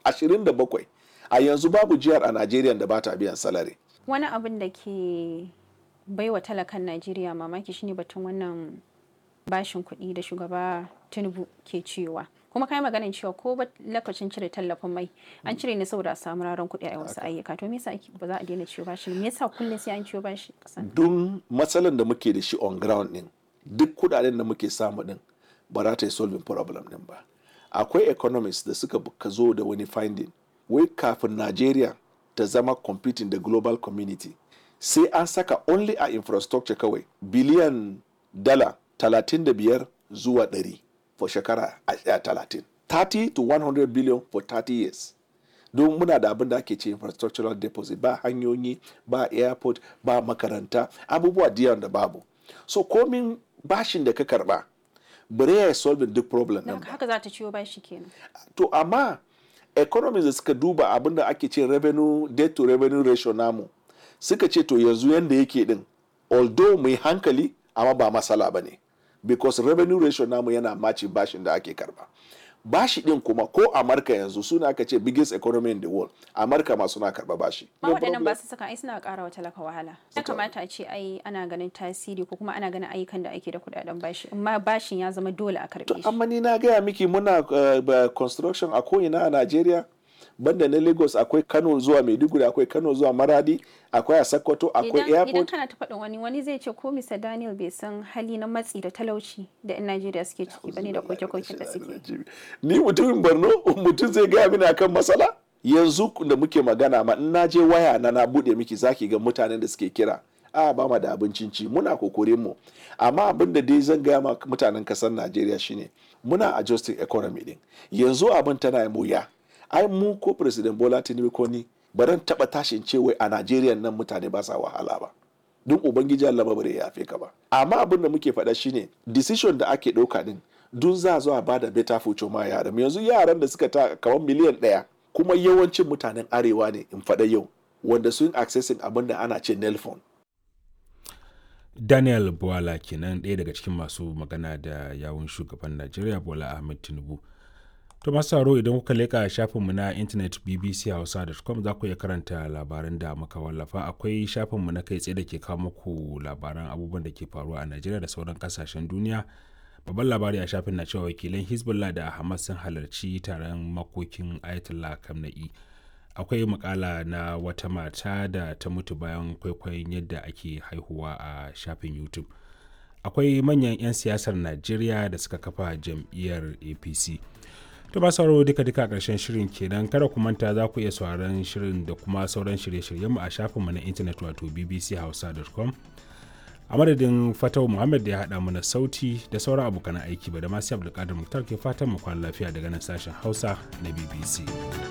27. A yanzu babu jihar a Najeriya da ba ta biyan salary. Wani abin da ke baiwa talakan Najeriya mamaki shine batun wannan bashin kuɗi da shugaba Tinubu ke cewa. Kuma kai maganin cewa ko ba lokacin cire tallafin mai an cire ne saboda a samu raron kuɗi a wasu ayyuka. To me yasa ba za a daina ciwo bashi? Me yasa kullum sai an ciwo bashi kasan? Don matsalan da muke da shi on ground din, duk kudaden da muke samu din ba za ta yi solving problem din ba. Akwai economists da suka zo da wani finding wai kafin Najeriya ta zama competing da global community sai an saka only a infrastructure kawai biliyan dala 35 zuwa 100 for shekara 30. 30 to 100 billion for 30 years. Don muna da abin da ake ce infrastructural deposit, ba hanyoyi, ba airport, ba makaranta, abubuwa diyan da babu. So komin bashin da ka karba bare ya solve duk problem din. Haka za ta ciwo bashi kenan. To amma economies da suka duba abin da ake ce revenue debt to revenue ratio namu suka ce to yanzu yanda yake din, although mai hankali amma ba masala bane, because revenue ratio namu yana maci bashin da ake karba. Bashi din kuma ko Amurka yanzu suna aka ce biggest economy in the world, Amurka ma suna karba bashi. Ma waɗannan ba su saka ai suna ƙara wa talaka wahala. Ya kamata a ce ai ana ganin tasiri ko kuma ana ganin ayyukan da ake da kuɗaɗen bashi, amma bashin ya zama dole a karɓe shi. Amma ni na gaya miki muna construction a ko'ina a Najeriya, banda na Lagos akwai Kano zuwa Maiduguri, akwai Kano zuwa Maradi, akwai a Sokoto, akwai airport. Idan kana ta faɗin wani zai ce ko Mr. Daniel bai san hali na matsi da talauci da 'yan Najeriya suke ciki bane da koke-koken da suke. Ni mutumin Borno, mutum zai gaya mini akan matsala? Yanzu da muke magana ma in na je waya na bude miki zaki ga mutanen da suke kira. Ba ma da abincin ci, muna kokorin mu. Amma abin da dai zan gaya ma mutanen kasar Najeriya shine muna adjusting economy din. Yanzu abin tana yi wuya. Ai mu ko President Bola Tinubu ko ni baran taba tashin cewa a Najeriya nan mutane ba sa wahala ba. Don Ubangiji Allah ba bare ya yafe ka ba. Amma abin da muke faɗa shine decision da ake ɗauka din dun za zo a bada better future ma yaran. Yanzu yaran da suka ta kamar miliyan 1 kuma yawancin mutanen arewa ne in faɗa yau wanda sun accessing abin da ana ce Nelfon. Daniel Bwala kenan ɗaya daga cikin masu magana da yawun shugaban Najeriya Bola Ahmed Tinubu. To masu sauraro idan kuka leƙa shafinmu na intanet bbchausa.com za ku iya karanta labaran da muka wallafa. Akwai shafinmu na kai tsaye da ke kawo muku labaran abubuwan da ke faruwa a Najeriya da sauran kasashen duniya. Babban labari a shafin na cewa wakilan Hezbollah da Hamas sun halarci taron makokin Ayatollah Khamenei. Akwai makala na wata mata da ta mutu bayan kwaikwayon yadda ake haihuwa a shafin YouTube. Akwai manyan 'yan siyasar Najeriya da suka kafa jam'iyyar APC. To ba sauraro duka a ƙarshen shirin kenan, kada ku manta za ku iya sauraron shirin da kuma sauran shirye-shiryenmu a shafinmu na intanet wato bbchausa.com. A madadin Fatau Muhammad da ya haɗa mana sauti da sauran abokan aiki ba da masu Abdulkadir Muktar ke fatan mu kwana lafiya daga nan sashen Hausa na BBC.